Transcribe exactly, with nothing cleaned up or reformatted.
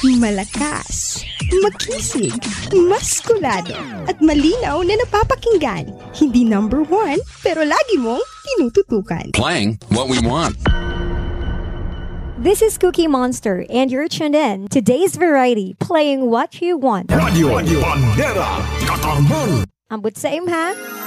Malakas, makisig, maskulado, at malinaw na napapakinggan. Hindi number one, pero lagi mong tinututukan. Playing what we want. This is Cookie Monster, and you're tuned in to Today's Variety, playing what you want. Radio, Radio Bandera, Katarman. Ambot sa imha.